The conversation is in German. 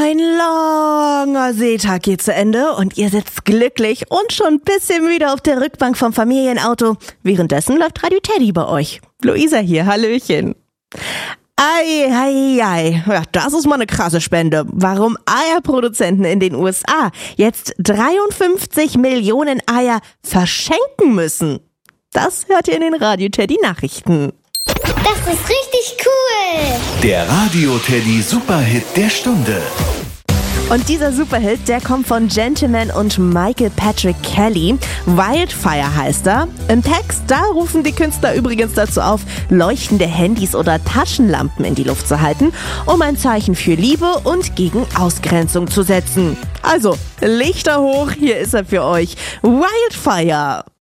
Ein langer Seetag geht zu Ende und ihr sitzt glücklich und schon ein bisschen müde auf der Rückbank vom Familienauto. Währenddessen läuft Radio Teddy bei euch. Luisa hier, hallöchen. Ei. Ja, das ist mal eine krasse Spende. Warum Eierproduzenten in den USA jetzt 53 Millionen Eier verschenken müssen. Das hört ihr in den Radio Teddy Nachrichten. Das ist richtig cool. Der Radio Teddy Superhit der Stunde. Und dieser Superhit, der kommt von Gentleman und Michael Patrick Kelly. Wildfire heißt er. Im Text, da rufen die Künstler übrigens dazu auf, leuchtende Handys oder Taschenlampen in die Luft zu halten, um ein Zeichen für Liebe und gegen Ausgrenzung zu setzen. Also, Lichter hoch, hier ist er für euch. Wildfire.